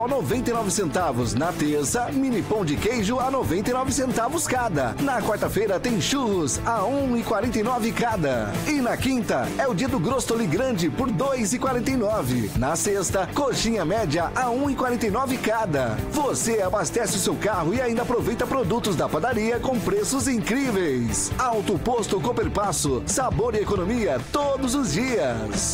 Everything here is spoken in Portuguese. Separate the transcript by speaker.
Speaker 1: 99 centavos. Na terça, mini pão de queijo a 99 centavos cada. Na quarta-feira tem churros a 1,49 cada. E na quinta é o dia do Grostoli grande por 2,49. Na sexta, coxinha média a 1,49 cada. Você abastece o seu carro e ainda aproveita produtos da padaria com preços incríveis. Alto Posto Cooper Passo, sabor e economia todos os dias.